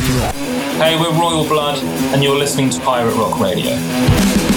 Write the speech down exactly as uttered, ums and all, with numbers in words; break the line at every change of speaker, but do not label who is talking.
Rock.
Hey, we're Royal Blood, and you're listening to Pirate Rock Radio.